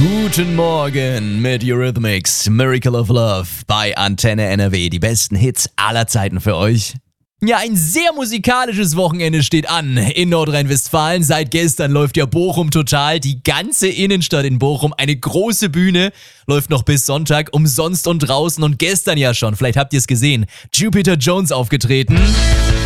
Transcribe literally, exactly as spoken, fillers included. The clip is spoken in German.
Guten Morgen mit Eurythmics, Miracle of Love bei Antenne N R W. Die besten Hits aller Zeiten für euch. Ja, ein sehr musikalisches Wochenende steht an in Nordrhein-Westfalen. Seit gestern läuft ja Bochum total. Die ganze Innenstadt in Bochum, eine große Bühne, läuft noch bis Sonntag umsonst und draußen. Und gestern ja schon, vielleicht habt ihr es gesehen, Jupiter Jones aufgetreten.